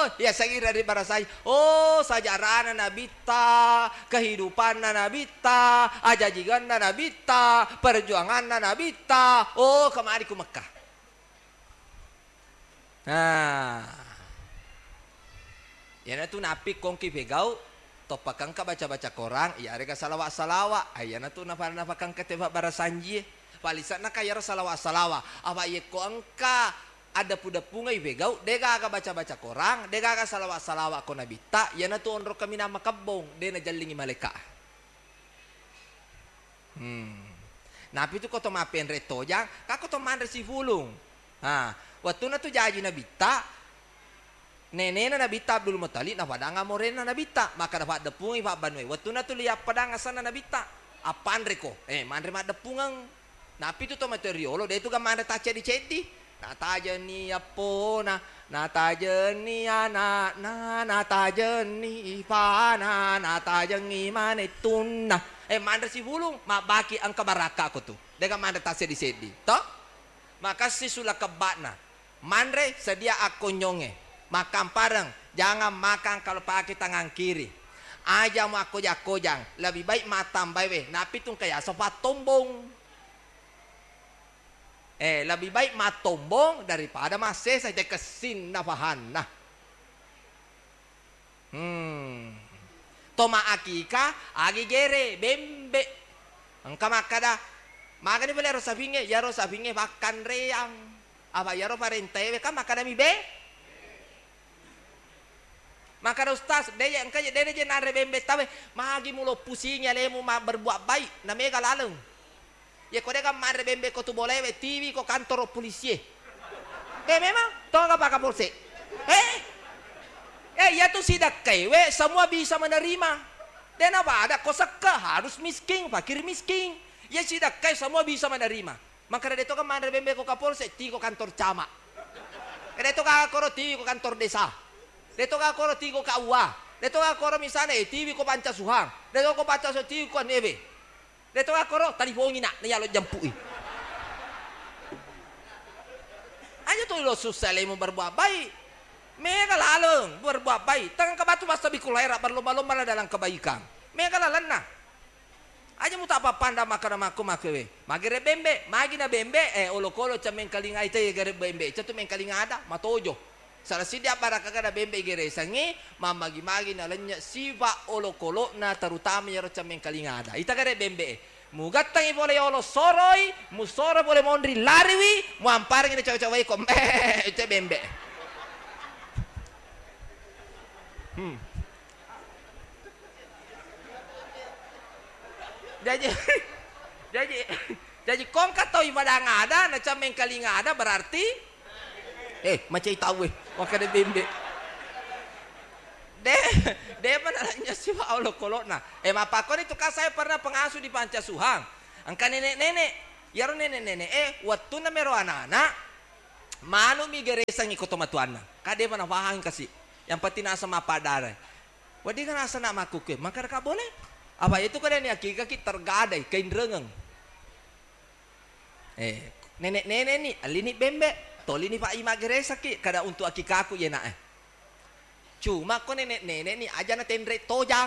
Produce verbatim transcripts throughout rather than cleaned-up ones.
Oh, ya saya kira dari para saya. Oh, sajarana nabita, kehidupan nabita, ajajigan nabita, perjuangan nabita. Oh, kemari ku Mekah. Nah, ya na tu napik kong kipegau, topakang ka baca-baca korang, iya reka salawat-salawat, ayana tu napa napakang ka tebak barasanji, palisan na kaya salawat-salawat, apa iya ko angka ada puda pungai begau, dega ka baca-baca korang, dega ka salawat-salawat ko nabita, yana tu onro kami nama kabong, de na jalingi maleka. Hmm. Napi tu ko to mapen reto jang, kako to man resi fulung. Ha, waktu na tu jaji nabita, nenek na nabita Abdul Muttalib na padanga morena nabita maka dapat depung ipa banwe waktu na tu liap padanga sana nabita apaan reko eh mandre mak depungang napi tu to materiolo de tu kan mandre tace di cedi na taja ni apo na na taja ni ana na na taja ni ipa na na taja ni mane tunna eh mandre si bulung mak baki angka baraka ko tu de kan mandre tace di cedi to maka si sula kebakna mandre sedia aku nyonge makan pareng, jangan makan kalau pakai tangan kiri. Aja mau kojang-kojang, lebih baik matam baik. Napi tuh kayak sofa tombong. Eh, lebih baik matombong daripada masih saja kesin nafahan. Nah, hmm, toma akika, agi gere, bembe. Engkau makada, makan ni boleh rosa pinge, ya rosa pinge makan reang. Apa ya rosa rentewe kan makan mi be? Maka ada ustaz, dia yang kaya dia je nare bembe tawe, magi mulo pusingnya lemu ma berbuat baik, na mega laleng. Ya kau dia kan mare bembe kau tu boleh T V kau kantor polisi. Eh memang, tahu apa kapolsek? Eh, eh ya tu sidak kewe semua bisa menerima. Dan apa ada kau seka harus miskin, fakir miskin. Ya sidak kewe semua bisa menerima. Maka dia tu kan mare bembe kau kapolsek, ti kau kantor camat. Dia tu kan kau ti kau kantor desa. Deto ka koro tigo ka uwa. Deto ka koro misalnya eh T V ko panca suhang. Deto ko panca so T V ko nebe. Deto ka koro talipongin na niyalo jampui. Aja tuh lo susah lemo berbuat baik. Mega laleng berbuat baik. Tangan kabatu basta bikulera berlomba-lomba na dalam kebaikan. Mega laleng na. Aja mu tak apa panda makan aku makewe. Magere bembe, magi na bembe eh olo-kolo camen kalinga ite gere bembe. Catu men kalinga ada matojo. Salah sidia para kagada bembe gere sangi mamagi-magi na lenya siva olo kolo na terutama ya roca mengkalingada ita gere bembe mugatang i boleh olo soroi musoro boleh mondri lariwi mu ampar ngene cawe-cawe ko itu bembe hmm jadi jadi jadi kong katoi padang ada na ca mengkalingada berarti eh macam tahu eh wakada bembe deh deh mana nanya sih pak Allah kolona eh apa kau itu kan saya pernah pengasuh di Pancasuhang angka nenek-nenek ya nenek-nenek eh waktu na mero anak-anak manu mi geresang ikut tomatuana kade mana pahang kasih yang penting asa mapadare wadi kan asa nak makuke maka ka boleh apa itu kan ni akika ki tergadai kain rengeng eh nenek-nenek ni alini bembe toli ni Pak Ima geresa ki kada untuk akikaku ya nak eh. Cuma kau nenek-nenek ni aja na tendre tojang.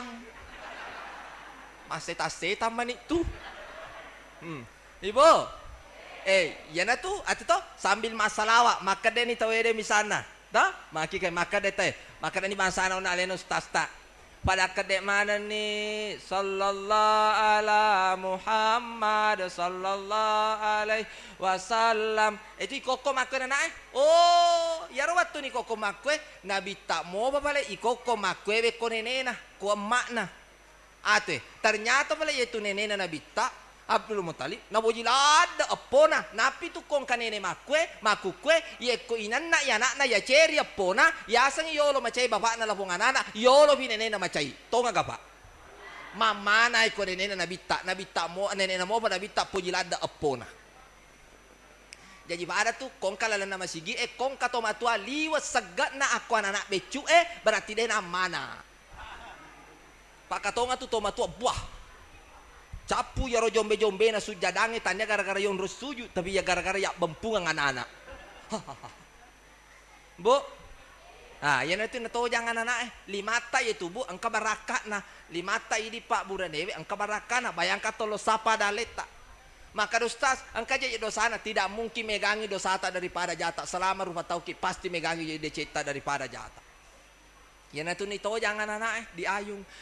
Maseta-seta man itu. Hmm. Ibu. Eh, ya na tu atu to sambil masalawak maka de ni tawede misana. Dah? Maki kai maka de teh. Maka ni masana na leno stasta. Pada kedek mana ni sallallahu ala Muhammad sallallahu alaihi wasallam itu ikoko makwe na eh oh ya waktu ni koko makwe nabi tak mau bapale ikoko makwe be ko nenena ko emakna ate ternyata bale itu nenena nabi tak Abdul Muttalib na bojilada apona napi tu kong kanene makwe makukwe ye ko inanna ya nakna ya ceri apona ya sang yolo macai bapak na lapong anak yolo pinene na macai tonga gapa mama na ko nenena nabita nabita mo nenena mo ba nabita bojilada apona jadi pada tu kong kalalan na masigi eh kong katomatua liwat sagat na ako anak becu eh berarti dia na mana pak katonga tu tomatua buah capu ya ro jombe-jombe na sujadange tanya gara-gara yang ros suju tapi ya gara-gara ya bempungan anak-anak. Bu. Ah, yan itu nato jangan anak eh limata itu bu angka baraka na limata ini pak buranewi angka baraka na bayangkan tolo sapa daleta. Maka ustaz angka jadi dosana tidak mungkin megangi dosata daripada jata selama rupa tauki pasti megangi jadi cita daripada jata. Yan itu nito jangan anak eh diayung